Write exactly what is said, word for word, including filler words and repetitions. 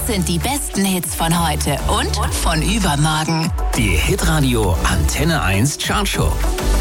sind die besten Hits von heute und von übermorgen. Die Hitradio Antenne eins Chartshow.